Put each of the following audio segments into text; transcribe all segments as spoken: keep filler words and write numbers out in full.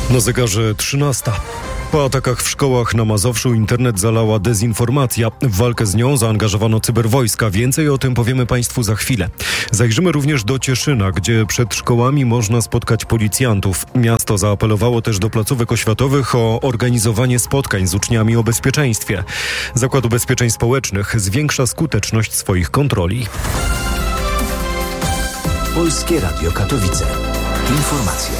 Na zegarze trzynasta. Po atakach w szkołach na Mazowszu internet zalała dezinformacja. W walkę z nią zaangażowano cyberwojska. Więcej o tym powiemy Państwu za chwilę. Zajrzymy również do Cieszyna, gdzie przed szkołami można spotkać policjantów. Miasto zaapelowało też do placówek oświatowych o organizowanie spotkań z uczniami o bezpieczeństwie. Zakład Ubezpieczeń Społecznych zwiększa skuteczność swoich kontroli. Polskie Radio Katowice. Informacje.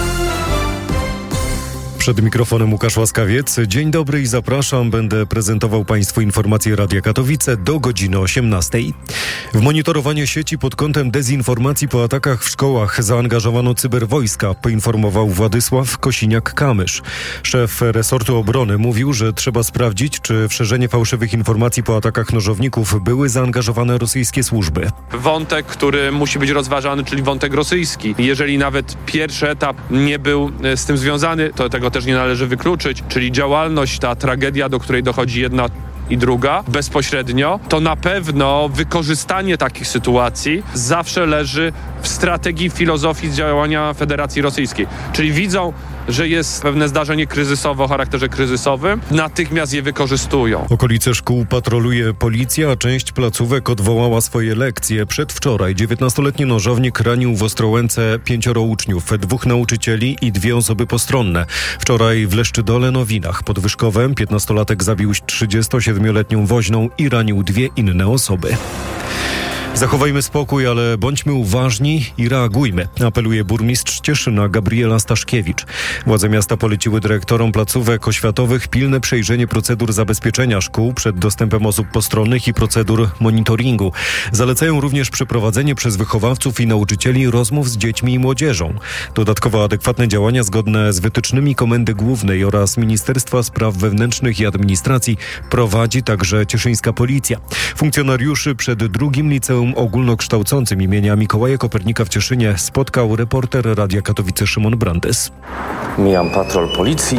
Przed mikrofonem Łukasz Łaskawiec. Dzień dobry i zapraszam. Będę prezentował Państwu informacje Radia Katowice do godziny osiemnastej. W monitorowanie sieci pod kątem dezinformacji po atakach w szkołach zaangażowano cyberwojska, poinformował Władysław Kosiniak-Kamysz. Szef resortu obrony mówił, że trzeba sprawdzić, czy w szerzenie fałszywych informacji po atakach nożowników były zaangażowane rosyjskie służby. Wątek, który musi być rozważany, czyli wątek rosyjski. Jeżeli nawet pierwszy etap nie był z tym związany, to tego też nie należy wykluczyć, czyli działalność, ta tragedia, do której dochodzi jedna i druga bezpośrednio, to na pewno wykorzystanie takich sytuacji zawsze leży w strategii, filozofii działania Federacji Rosyjskiej. Czyli widzą, że jest pewne zdarzenie kryzysowe o charakterze kryzysowym, natychmiast je wykorzystują. Okolice szkół patroluje policja, a część placówek odwołała swoje lekcje. Przedwczoraj dziewiętnastoletni nożownik ranił w Ostrołęce pięcioro uczniów, dwóch nauczycieli i dwie osoby postronne. Wczoraj w Leszczydole Nowinach pod Wyszkowem piętnastolatek zabił trzydziestosiedmioletnią woźną i ranił dwie inne osoby. Zachowajmy spokój, ale bądźmy uważni i reagujmy, apeluje burmistrz Cieszyna Gabriela Staszkiewicz. Władze miasta poleciły dyrektorom placówek oświatowych pilne przejrzenie procedur zabezpieczenia szkół przed dostępem osób postronnych i procedur monitoringu. Zalecają również przeprowadzenie przez wychowawców i nauczycieli rozmów z dziećmi i młodzieżą. Dodatkowo adekwatne działania zgodne z wytycznymi Komendy Głównej oraz Ministerstwa Spraw Wewnętrznych i Administracji prowadzi także cieszyńska policja. Funkcjonariuszy przed drugim liceum ogólnokształcącym imienia Mikołaja Kopernika w Cieszynie spotkał reporter Radia Katowice Szymon Brandys. Mijam patrol policji.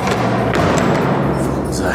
Wchodzę.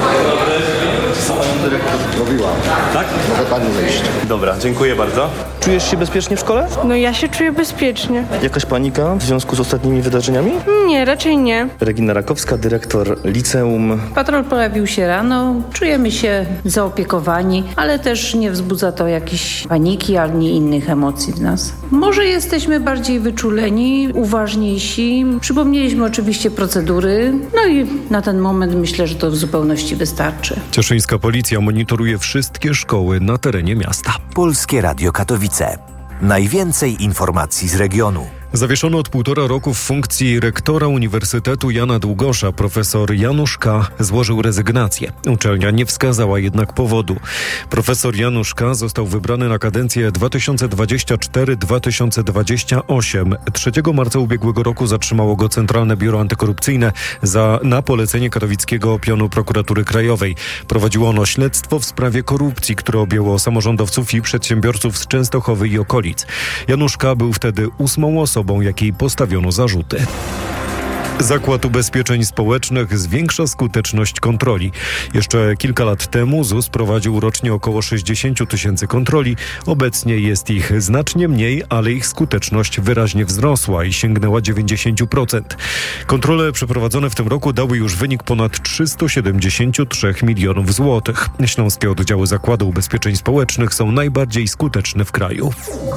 Co panią dyrektor zrobiła? Tak? Może pani wyjść. Dobra, dziękuję bardzo. Czujesz się bezpiecznie w szkole? No ja się czuję bezpiecznie. Jakaś panika w związku z ostatnimi wydarzeniami? Nie, raczej nie. Regina Rakowska, dyrektor liceum. Patrol pojawił się rano, czujemy się zaopiekowani, ale też nie wzbudza to jakiejś paniki ani innych emocji w nas. Może jesteśmy bardziej wyczuleni, uważniejsi. Przypomnieliśmy oczywiście procedury, no i na ten moment myślę, że to w zupełności wystarczy. Cieszyńska policja monitoruje wszystkie szkoły na terenie miasta. Polskie Radio Katowice. Najwięcej informacji z regionu. Zawieszono od półtora roku w funkcji rektora Uniwersytetu Jana Długosza profesor Janusz K. złożył rezygnację. Uczelnia nie wskazała jednak powodu. Profesor Janusz K. został wybrany na kadencję dwa tysiące dwudziestą czwartą do dwa tysiące dwudziestego ósmego. trzeciego marca ubiegłego roku zatrzymało go Centralne Biuro Antykorupcyjne za, na polecenie katowickiego pionu Prokuratury Krajowej. Prowadziło ono śledztwo w sprawie korupcji, które objęło samorządowców i przedsiębiorców z Częstochowy i okolic. Janusz K. był wtedy ósmą osobą, jakiej postawiono zarzuty. Zakład Ubezpieczeń Społecznych zwiększa skuteczność kontroli. Jeszcze kilka lat temu Z U S prowadził rocznie około sześćdziesiąt tysięcy kontroli. Obecnie jest ich znacznie mniej, ale ich skuteczność wyraźnie wzrosła i sięgnęła dziewięćdziesiąt procent. Kontrole przeprowadzone w tym roku dały już wynik ponad trzysta siedemdziesiąt trzy milionów złotych. Śląskie oddziały Zakładu Ubezpieczeń Społecznych są najbardziej skuteczne w kraju.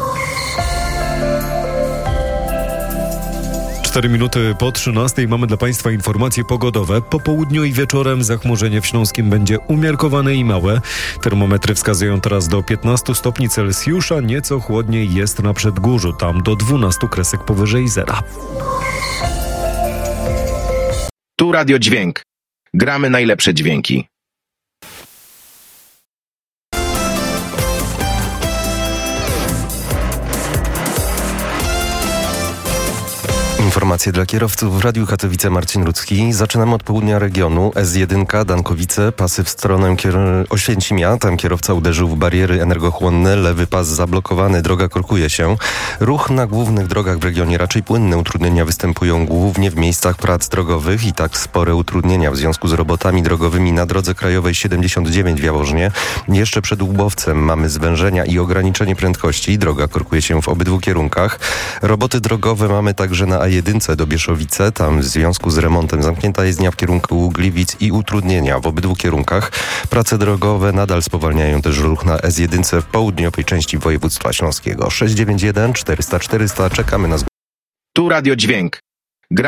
Cztery minuty po trzynastej mamy dla Państwa informacje pogodowe. Po południu i wieczorem zachmurzenie w Śląskim będzie umiarkowane i małe. Termometry wskazują teraz do piętnastu stopni Celsjusza. Nieco chłodniej jest na Przedgórzu, tam do dwunastu kresek powyżej zera. Tu Radio Dźwięk. Gramy najlepsze dźwięki. Informacje dla kierowców w Radiu Katowice. Marcin Rudzki. Zaczynamy od południa regionu. S jeden, Dankowice, pasy w stronę kier- Oświęcimia. Tam kierowca uderzył w bariery energochłonne. Lewy pas zablokowany, droga korkuje się. Ruch na głównych drogach w regionie raczej płynny. Utrudnienia występują głównie w miejscach prac drogowych i tak spore utrudnienia w związku z robotami drogowymi na drodze krajowej siedemdziesiąt dziewięć w Jaworznie. Jeszcze przed Łubowcem mamy zwężenia i ograniczenie prędkości. Droga korkuje się w obydwu kierunkach. Roboty drogowe mamy także na A jeden jeden do Bieszowice. Tam w związku z remontem zamknięta jezdnia w kierunku Gliwic i utrudnienia w obydwu kierunkach. Prace drogowe nadal spowalniają też ruch na S jeden w południowej części województwa śląskiego. sześć dziewięć jeden czterysta czterysta. Czekamy na zgłoszenia. Tu Radio Dźwięk.